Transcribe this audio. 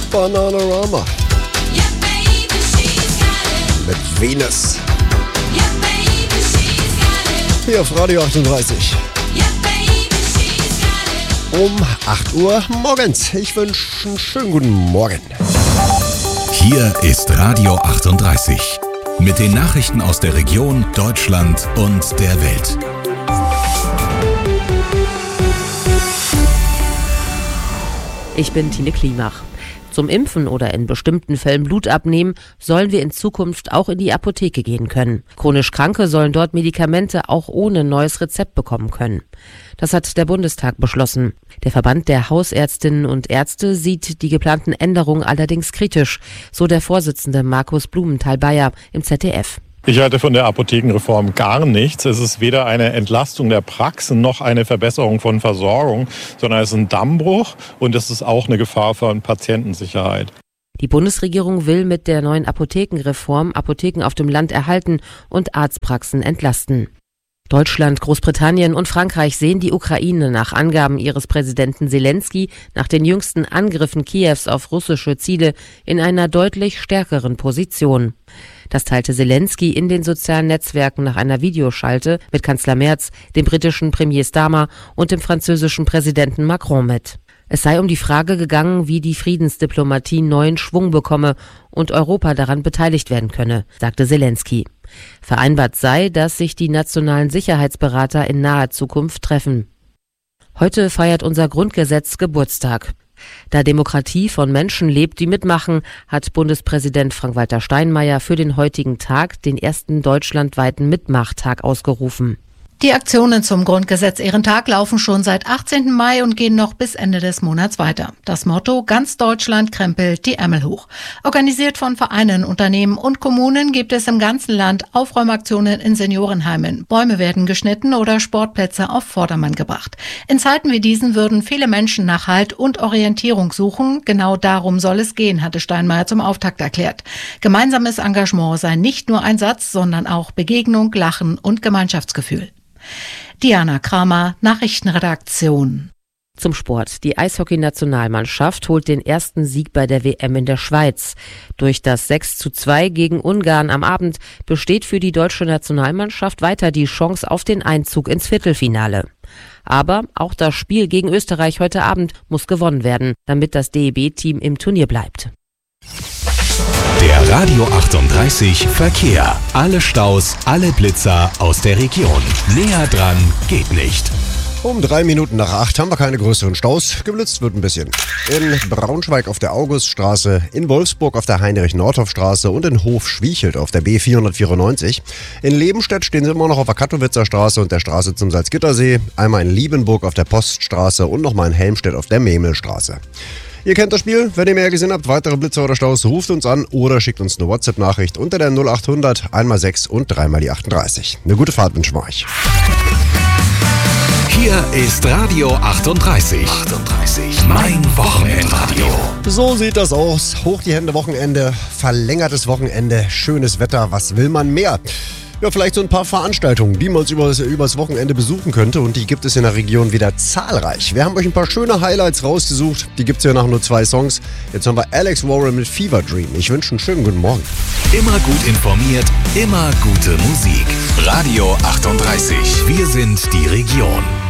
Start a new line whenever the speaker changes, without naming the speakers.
Bananarama. Mit Venus. Hier auf Radio 38. Um 8 Uhr morgens. Ich wünsche einen schönen guten Morgen.
Hier ist Radio 38. Mit den Nachrichten aus der Region, Deutschland und der Welt.
Ich bin Tine Klimach. Zum Impfen oder in bestimmten Fällen Blut abnehmen, sollen wir in Zukunft auch in die Apotheke gehen können. Chronisch Kranke sollen dort Medikamente auch ohne neues Rezept bekommen können. Das hat der Bundestag beschlossen. Der Verband der Hausärztinnen und Ärzte sieht die geplanten Änderungen allerdings kritisch, so der Vorsitzende Markus Blumenthal-Bayer im ZDF.
Ich halte von der Apothekenreform gar nichts. Es ist weder eine Entlastung der Praxen noch eine Verbesserung von Versorgung, sondern es ist ein Dammbruch und es ist auch eine Gefahr für Patientensicherheit.
Die Bundesregierung will mit der neuen Apothekenreform Apotheken auf dem Land erhalten und Arztpraxen entlasten. Deutschland, Großbritannien und Frankreich sehen die Ukraine nach Angaben ihres Präsidenten Zelensky nach den jüngsten Angriffen Kiews auf russische Ziele in einer deutlich stärkeren Position. Das teilte Zelensky in den sozialen Netzwerken nach einer Videoschalte mit Kanzler Merz, dem britischen Premier Starmer und dem französischen Präsidenten Macron mit. Es sei um die Frage gegangen, wie die Friedensdiplomatie neuen Schwung bekomme und Europa daran beteiligt werden könne, sagte Zelensky. Vereinbart sei, dass sich die nationalen Sicherheitsberater in naher Zukunft treffen. Heute feiert unser Grundgesetz Geburtstag. Da Demokratie von Menschen lebt, die mitmachen, hat Bundespräsident Frank-Walter Steinmeier für den heutigen Tag den ersten deutschlandweiten Mitmachtag ausgerufen.
Die Aktionen zum Grundgesetz-Ehrentag laufen schon seit 18. Mai und gehen noch bis Ende des Monats weiter. Das Motto: Ganz Deutschland krempelt die Ärmel hoch. Organisiert von Vereinen, Unternehmen und Kommunen gibt es im ganzen Land Aufräumaktionen in Seniorenheimen. Bäume werden geschnitten oder Sportplätze auf Vordermann gebracht. In Zeiten wie diesen würden viele Menschen nach Halt und Orientierung suchen. Genau darum soll es gehen, hatte Steinmeier zum Auftakt erklärt. Gemeinsames Engagement sei nicht nur Einsatz, sondern auch Begegnung, Lachen und Gemeinschaftsgefühl. Diana Kramer, Nachrichtenredaktion.
Zum Sport. Die Eishockey-Nationalmannschaft holt den ersten Sieg bei der WM in der Schweiz. Durch das 6:2 gegen Ungarn am Abend besteht für die deutsche Nationalmannschaft weiter die Chance auf den Einzug ins Viertelfinale. Aber auch das Spiel gegen Österreich heute Abend muss gewonnen werden, damit das DEB-Team im Turnier bleibt.
Der Radio 38 Verkehr. Alle Staus, alle Blitzer aus der Region. Näher dran geht nicht.
Um 3 Minuten nach 8 haben wir keine größeren Staus. Geblitzt wird ein bisschen. In Braunschweig auf der Auguststraße, in Wolfsburg auf der Heinrich-Nordhoff-Straße und in Hof-Schwiechelt auf der B494. In Lebenstedt stehen sie immer noch auf der Kattowitzer Straße und der Straße zum Salzgittersee. Einmal in Liebenburg auf der Poststraße und nochmal in Helmstedt auf der Memelstraße. Ihr kennt das Spiel. Wenn ihr mehr gesehen habt, weitere Blitzer oder Staus, ruft uns an oder schickt uns eine WhatsApp-Nachricht unter der 0800 1x6 und 3x die 38. Eine gute Fahrt wünschen wir euch.
Hier ist Radio 38. Mein Wochenendradio.
So sieht das aus. Hoch die Hände, Wochenende, verlängertes Wochenende, schönes Wetter. Was will man mehr? Ja, vielleicht so ein paar Veranstaltungen, die man übers Wochenende besuchen könnte, und die gibt es in der Region wieder zahlreich. Wir haben euch ein paar schöne Highlights rausgesucht, die gibt es ja nach nur 2 Songs. Jetzt haben wir Alex Warren mit Fever Dream. Ich wünsche einen schönen guten Morgen.
Immer gut informiert, immer gute Musik. Radio 38, wir sind die Region.